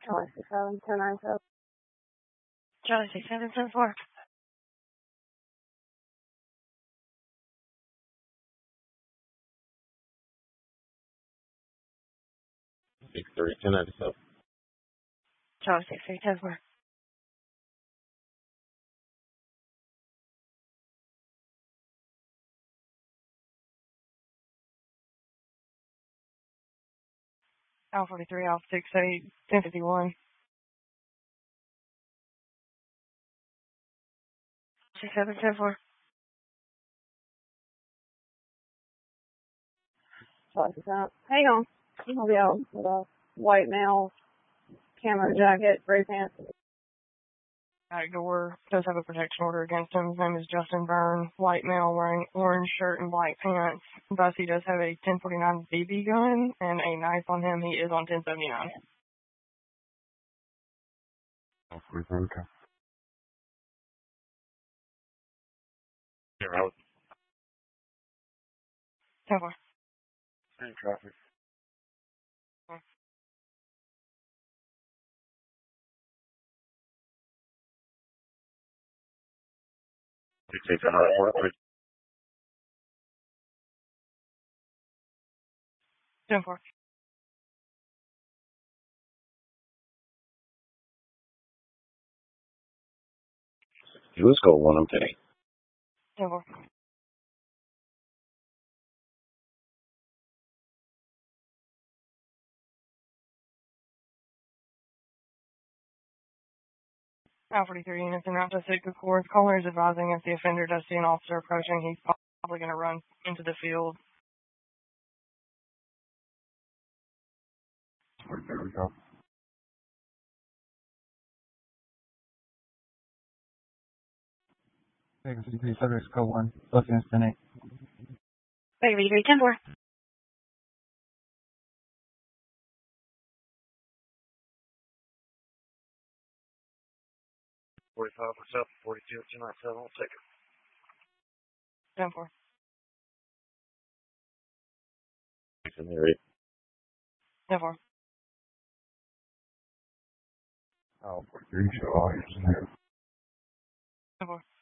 Charlie 67, 1097. Charlie 67, 10-4. 63, 1097. Charlie 63, 10-4. Alpha 43, Alpha 68, 1051. 67, 10-4. Charlie 67. Hang on. I'll be out with a white male, camo jacket, gray pants. Backdoor does have a protection order against him. His name is Justin Byrne. White male wearing orange shirt and black pants. Thus, he does have a 1049 BB gun and a knife on him. He is on 1079. Okay. You're out. 10-4. In traffic. Okay. You take the hard one. 10-4. Let's go one, I'm taking. 10-4. Alpha 43 units and out to Sitka Court. Caller is advising if the offender does see an officer approaching, he's probably going to run into the field. There we go. Vegas 53, subjects code 1, looking at 10-8. Vegas 53, 10-4. 45 myself, 42, 297, I'll take it. 10-4. Thanks, in there, 10-4. Oh, 43, show all yours in there. 10-4.